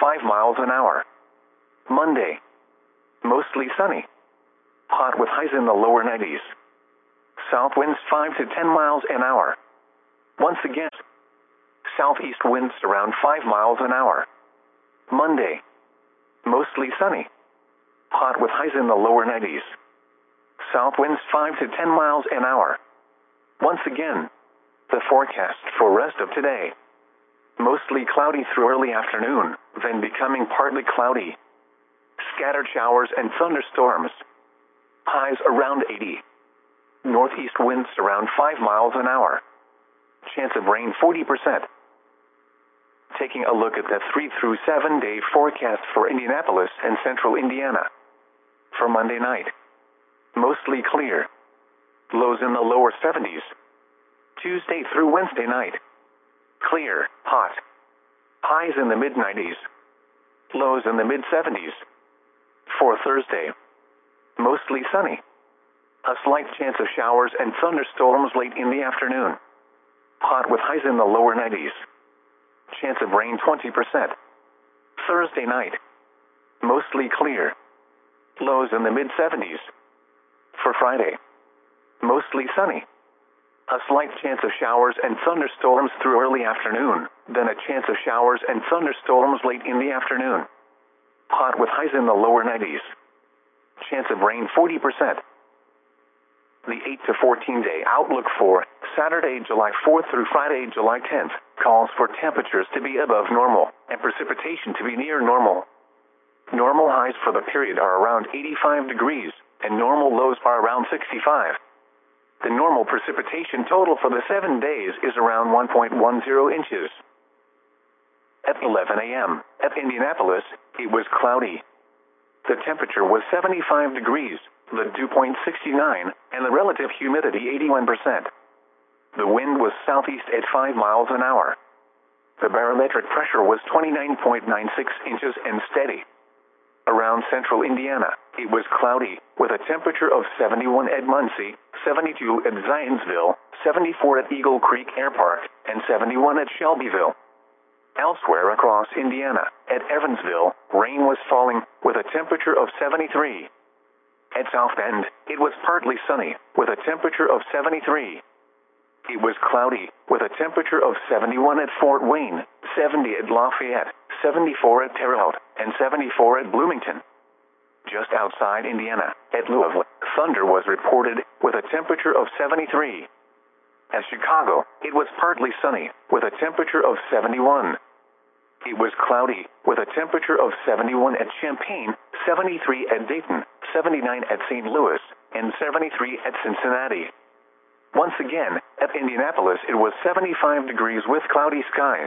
5 miles an hour. Monday, mostly sunny. Hot with highs in the lower 90s. South winds 5 to 10 miles an hour. Once again, southeast winds around 5 miles an hour. Monday, mostly sunny. Hot with highs in the lower 90s. South winds 5 to 10 miles an hour. Once again, the forecast for rest of today. Mostly cloudy through early afternoon, then becoming partly cloudy. Scattered showers and thunderstorms. Highs around 80. Northeast winds around 5 miles an hour. Chance of rain 40%. Taking a look at the 3 through 7 day forecast for Indianapolis and central Indiana. For Monday night, mostly clear. Lows in the lower 70s. Tuesday through Wednesday night, clear, hot. Highs in the mid-90s. Lows in the mid-70s. For Thursday, mostly sunny. A slight chance of showers and thunderstorms late in the afternoon. Hot with highs in the lower 90s. Chance of rain 20%. Thursday night, mostly clear. Lows in the mid-70s. For Friday, mostly sunny. A slight chance of showers and thunderstorms through early afternoon, then a chance of showers and thunderstorms late in the afternoon. Hot with highs in the lower 90s. Chance of rain 40%. The 8 to 14 day outlook for Saturday, July 4th through Friday, July 10th, calls for temperatures to be above normal and precipitation to be near normal. Normal highs for the period are around 85 degrees, and normal lows are around 65. The normal precipitation total for the 7 days is around 1.10 inches. At 11 a.m., at Indianapolis, it was cloudy. The temperature was 75 degrees, the dew point 69, and the relative humidity 81%. The wind was southeast at 5 miles an hour. The barometric pressure was 29.96 inches and steady. Around central Indiana, it was cloudy, with a temperature of 71 at Muncie, 72 at Zionsville, 74 at Eagle Creek Air Park, and 71 at Shelbyville. Elsewhere across Indiana, at Evansville, rain was falling, with a temperature of 73. At South Bend, it was partly sunny, with a temperature of 73. It was cloudy, with a temperature of 71 at Fort Wayne, 70 at Lafayette, 74 at Terre Haute, and 74 at Bloomington. Just outside Indiana, at Louisville, thunder was reported, with a temperature of 73. At Chicago, it was partly sunny, with a temperature of 71. It was cloudy, with a temperature of 71 at Champaign, 73 at Dayton, 79 at St. Louis, and 73 at Cincinnati. Once again, at Indianapolis it was 75 degrees with cloudy skies.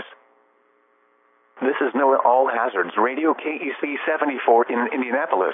This is NOAA All Hazards Radio KEC 74 in Indianapolis.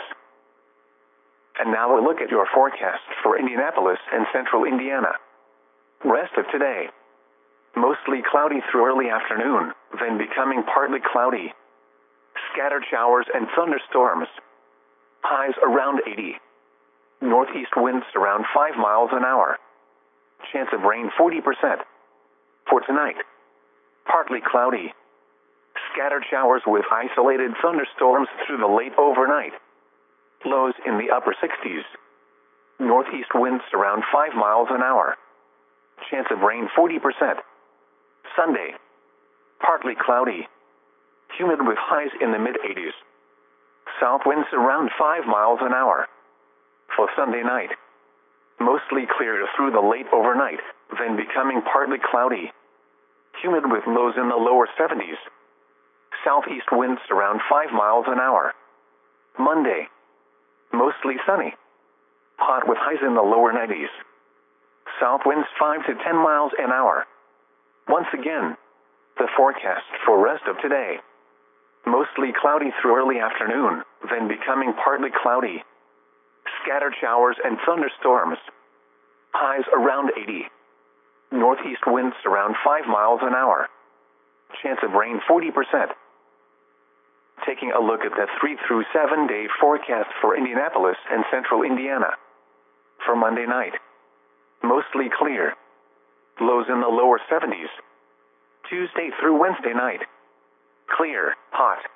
And now a look at your forecast for Indianapolis and central Indiana. Rest of today. Mostly cloudy through early afternoon, then becoming partly cloudy. Scattered showers and thunderstorms. Highs around 80. Northeast winds around 5 miles an hour. Chance of rain 40%. For tonight, partly cloudy. Scattered showers with isolated thunderstorms through the late overnight. Lows in the upper 60s. Northeast winds around 5 miles an hour. Chance of rain 40%. Sunday, partly cloudy. Humid with highs in the mid-80s. South winds around 5 miles an hour. For Sunday night, mostly clear through the late overnight, then becoming partly cloudy. Humid with lows in the lower 70s. Southeast winds around 5 miles an hour. Monday, mostly sunny. Hot with highs in the lower 90s. South winds 5 to 10 miles an hour. Once again, the forecast for rest of today. Mostly cloudy through early afternoon, then becoming partly cloudy. Scattered showers and thunderstorms. Highs around 80. Northeast winds around 5 miles an hour. Chance of rain 40%. Taking a look at the 3 through 7 day forecast for Indianapolis and central Indiana. For Monday night, mostly clear. Lows in the lower 70s. Tuesday through Wednesday night, clear, hot.